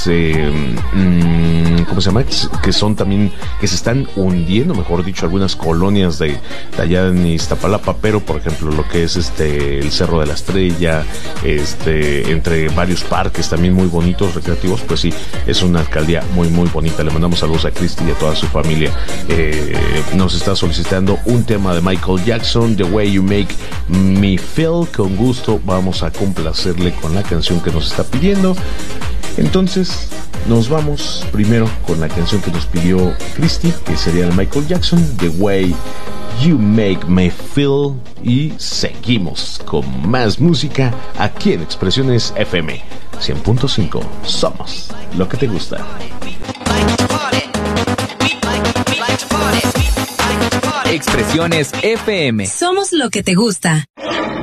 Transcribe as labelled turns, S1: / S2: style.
S1: ¿cómo se llama? Que son también, que se están hundiendo, mejor dicho, algunas colonias de allá en Iztapalapa, pero por ejemplo lo que es el Cerro de la Estrella, entre varios parques también muy bonitos, recreativos, pues sí, es una alcaldía muy muy bonita. Le mandamos saludos a Cristi y a toda su familia. Nos está solicitando un tema de Michael Jackson, The Way You Make Me Feel. Con gusto vamos a complacerle con la canción que nos está pidiendo. Entonces nos vamos primero con la canción que nos pidió Cristi, que sería de Michael Jackson, The Way You Make Me Feel, y seguimos con más música aquí en Expresiones FM 100.5. Somos lo que te gusta.
S2: Expresiones FM.
S3: Somos lo que te gusta.